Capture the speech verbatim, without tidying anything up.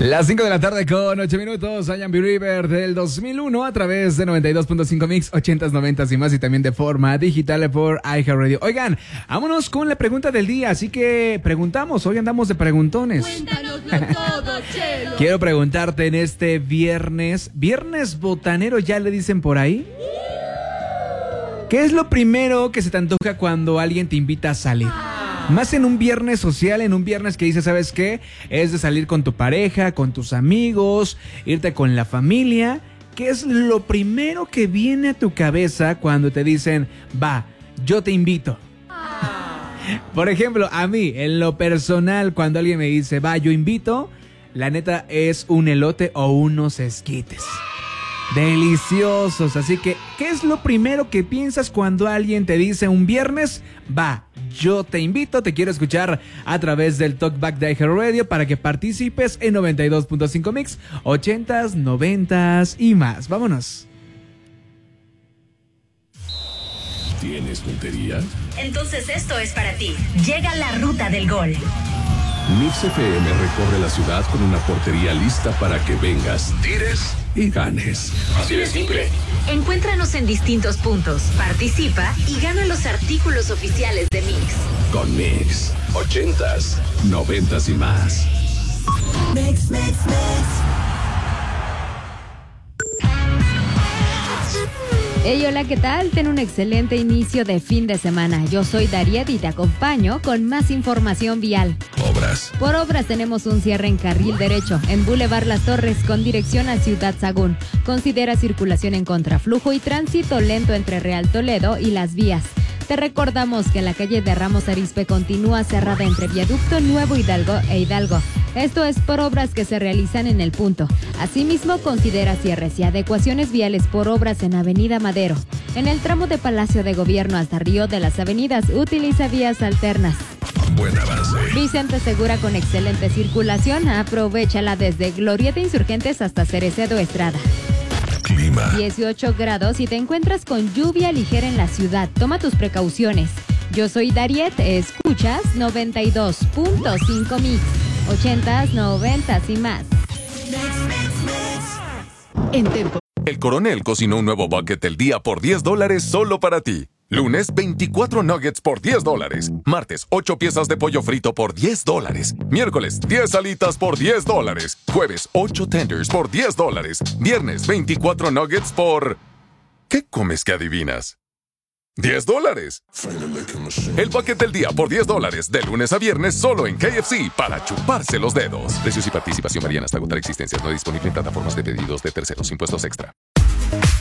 Las cinco de la tarde con ocho minutos, I Am Believer del dos mil uno a través de noventa y dos punto cinco Mix, ochentas, noventas y más, y también de forma digital por iHeartRadio. Oigan, vámonos con la pregunta del día, así que preguntamos, hoy andamos de preguntones. Cuéntanoslo todo, Chelo. Quiero preguntarte en este viernes, viernes botanero ya le dicen por ahí. ¿Qué es lo primero que se te antoja cuando alguien te invita a salir? Más en un viernes social, en un viernes que dices, ¿sabes qué? Es de salir con tu pareja, con tus amigos, irte con la familia. ¿Qué es lo primero que viene a tu cabeza cuando te dicen, va, yo te invito? Por ejemplo, a mí, en lo personal, cuando alguien me dice, va, yo invito, la neta es un elote o unos esquites. Deliciosos, así que, ¿qué es lo primero que piensas cuando alguien te dice un viernes? Va, yo te invito, te quiero escuchar a través del Talkback de iHeartRadio para que participes en noventa y dos punto cinco Mix, ochentas, noventas y más. Vámonos. ¿Tienes puntería? Entonces esto es para ti. Llega la ruta del gol. Mix F M recorre la ciudad con una portería lista para que vengas, tires y ganes. Así de simple. Encuéntranos en distintos puntos, participa y gana los artículos oficiales de Mix. Con Mix, ochentas, noventas y más. Mix, mix, mix. Hey, hola, ¿qué tal? Ten un excelente inicio de fin de semana. Yo soy Dariet y te acompaño con más información vial. Obras. Por obras tenemos un cierre en carril derecho en Boulevard Las Torres con dirección a Ciudad Sagún. Considera circulación en contraflujo y tránsito lento entre Real Toledo y Las Vías. Te recordamos que la calle de Ramos Arizpe continúa cerrada entre Viaducto Nuevo Hidalgo e Hidalgo. Esto es por obras que se realizan en el punto. Asimismo, considera cierres y adecuaciones viales por obras en Avenida Madero. En el tramo de Palacio de Gobierno hasta Río de las Avenidas, utiliza vías alternas. Buen avance. Vicente Segura con excelente circulación. Aprovechala desde Glorieta Insurgentes hasta Cerecedo Estrada. Clima. dieciocho grados y te encuentras con lluvia ligera en la ciudad. Toma tus precauciones. Yo soy Dariet, escuchas noventa y dos punto cinco Mix, ochentas, noventas y más. En Tempo. El Coronel cocinó un nuevo bucket del día por diez dólares solo para ti. Lunes, veinticuatro nuggets por diez dólares. Martes, ocho piezas de pollo frito por diez dólares. Miércoles, diez alitas por diez dólares. Jueves, ocho tenders por diez dólares. Viernes, veinticuatro nuggets por... ¿Qué comes que adivinas? diez dólares. El bucket del día por diez dólares. De lunes a viernes solo en K F C para chuparse los dedos. Precios y participación varían hasta agotar existencias. No disponible en plataformas de pedidos de terceros. Impuestos extra.